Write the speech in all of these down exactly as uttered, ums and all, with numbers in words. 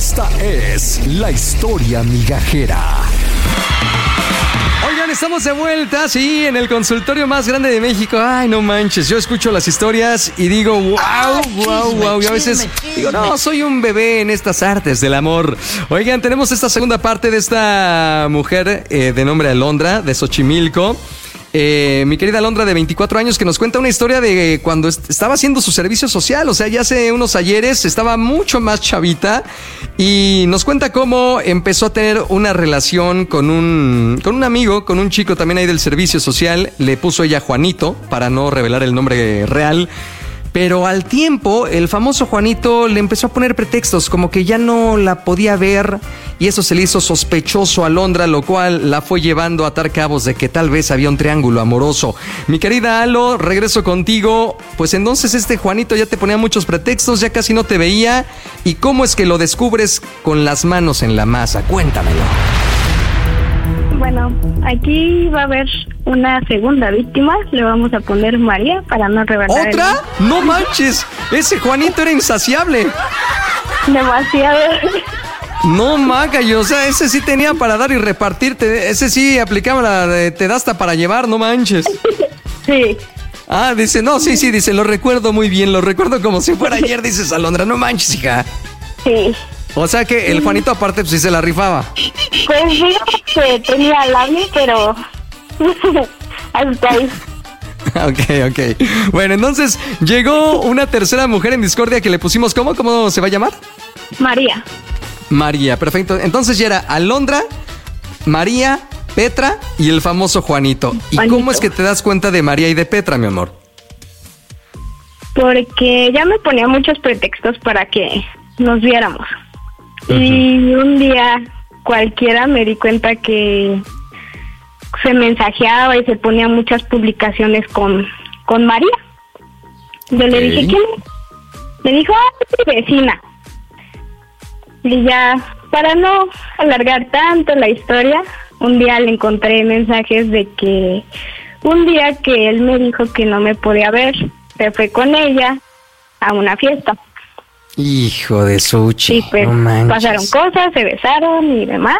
Esta es la historia migajera. Oigan, estamos de vuelta, sí, en el consultorio más grande de México. Ay, no manches, yo escucho las historias y digo, wow, wow, wow. Y a veces digo, no, soy un bebé en estas artes del amor. Oigan, tenemos esta segunda parte de esta mujer eh, de nombre Alondra, de Xochimilco. Eh, mi querida Alondra, de veinticuatro años, que nos cuenta una historia de cuando est- estaba haciendo su servicio social. O sea, ya hace unos ayeres estaba mucho más chavita y nos cuenta cómo empezó a tener una relación con un, con un amigo, con un chico también ahí del servicio social. Le puso ella Juanito para no revelar el nombre real. Pero al tiempo, el famoso Juanito le empezó a poner pretextos, como que ya no la podía ver, y eso se le hizo sospechoso a Alondra, lo cual la fue llevando a atar cabos de que tal vez había un triángulo amoroso. Mi querida Alo, regreso contigo. Pues entonces este Juanito ya te ponía muchos pretextos, ya casi no te veía. ¿Y cómo es que lo descubres con las manos en la masa? Cuéntamelo. Bueno, aquí va a haber una segunda víctima, le vamos a poner María para no revelar. ¿Otra? El... No manches, ese Juanito era insaciable. Demasiado. No, maga, o sea, ese sí tenía para dar y repartirte, ese sí aplicaba la de te da hasta para llevar, no manches. Sí. Ah, dice, no, sí, sí, dice, lo recuerdo muy bien, lo recuerdo como si fuera ayer, dices, Alondra, no manches, hija. Sí. O sea que el Juanito aparte pues sí se la rifaba. Pues digamos que tenía labio, pero hasta ahí. Ok, ok. Bueno, entonces llegó una tercera mujer en discordia que le pusimos, ¿cómo? ¿Cómo se va a llamar? María. María, perfecto. Entonces ya era Alondra, María, Petra y el famoso Juanito. ¿Y Juanito. cómo es que te das cuenta de María y de Petra, mi amor? Porque ya me ponía muchos pretextos para que nos viéramos. Uh-huh. Y un día cualquiera me di cuenta que se mensajeaba y se ponía muchas publicaciones con, con María. Yo okay. le dije, ¿quién es? Me dijo, ah, es mi vecina. Y ya, para no alargar tanto la historia, un día le encontré mensajes de que un día que él me dijo que no me podía ver, se fue con ella a una fiesta. Hijo de Suchi, y pues no pasaron cosas, se besaron y demás.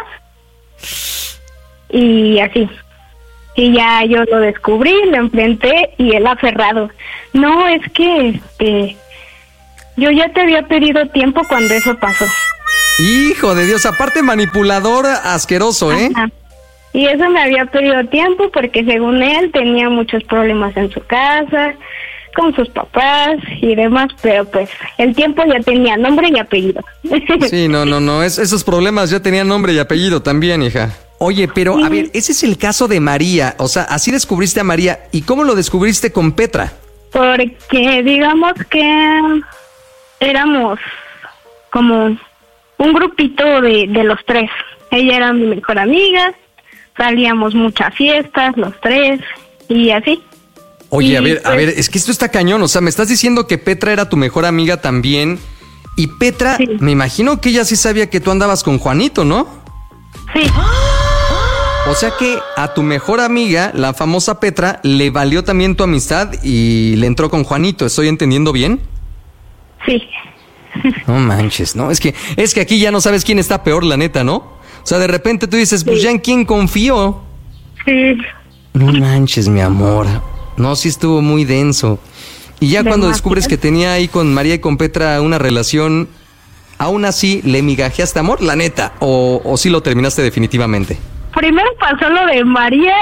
Y así. Y ya yo lo descubrí, lo enfrenté y él aferrado. No, es que este yo ya te había pedido tiempo cuando eso pasó. Hijo de Dios, aparte manipulador asqueroso, ¿eh? Ajá. Y eso me había pedido tiempo porque según él tenía muchos problemas en su casa, con sus papás y demás, pero pues el tiempo ya tenía nombre y apellido. Sí, no, no, no, es, esos problemas ya tenían nombre y apellido también, hija. Oye, pero sí. A ver, ese es el caso de María, o sea, así descubriste a María. ¿Y cómo lo descubriste con Petra? Porque digamos que éramos como un grupito de, de los tres. Ella era mi mejor amiga, salíamos muchas fiestas, los tres, y así. Oye, y a ver, pues, a ver, es que esto está cañón, o sea, me estás diciendo que Petra era tu mejor amiga también, y Petra, sí. Me imagino que ella sí sabía que tú andabas con Juanito, ¿no? Sí. O sea que a tu mejor amiga, la famosa Petra, le valió también tu amistad y le entró con Juanito, ¿estoy entendiendo bien? Sí. No manches, no, es que, es que aquí ya no sabes quién está peor, la neta, ¿no? O sea, de repente tú dices, pues sí. Ya en quién confío. Sí. No manches, mi amor. No, sí estuvo muy denso. Y ya cuando descubres que tenía ahí con María y con Petra una relación, aún así, ¿le migajeaste amor, la neta? ¿O, o sí lo terminaste definitivamente? Primero pasó lo de María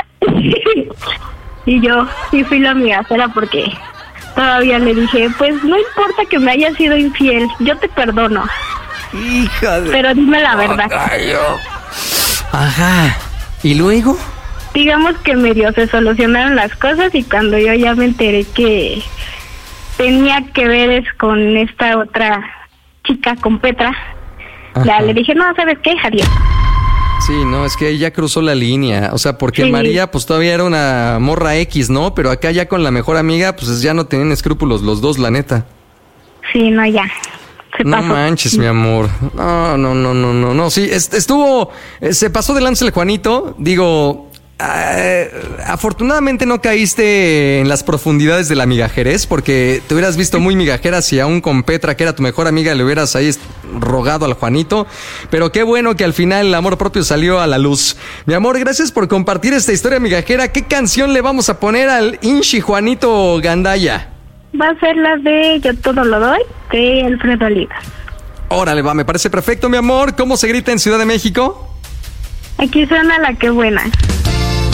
y yo sí fui la migajera porque todavía le dije, pues no importa que me hayas sido infiel, yo te perdono. Hija de... Pero dime la verdad. Ay, oh. Ajá. ¿Y luego? Digamos que medio se solucionaron las cosas y cuando yo ya me enteré que tenía que ver es con esta otra chica, con Petra, ya le dije, no, ¿sabes qué? Adiós. Sí, no, es que ella cruzó la línea, o sea, porque sí. María pues todavía era una morra X, ¿no? Pero acá ya con la mejor amiga, pues ya no tenían escrúpulos los dos, la neta. Sí, no, ya. Se no pasó. manches, mi amor. No, no, no, no, no, no, sí, estuvo, se pasó de lanza el Juanito, digo, Uh, afortunadamente no caíste en las profundidades de la migajerez, porque te hubieras visto muy migajera si aún con Petra, que era tu mejor amiga, le hubieras ahí rogado al Juanito. Pero qué bueno que al final el amor propio salió a la luz. Mi amor, gracias por compartir esta historia migajera. ¿Qué canción le vamos a poner al Inchi Juanito Gandaya? Va a ser la de Yo Todo Lo Doy, de Alfredo Olivas. Órale, va, me parece perfecto, mi amor. ¿Cómo se grita en Ciudad de México? Aquí suena La Que Buena.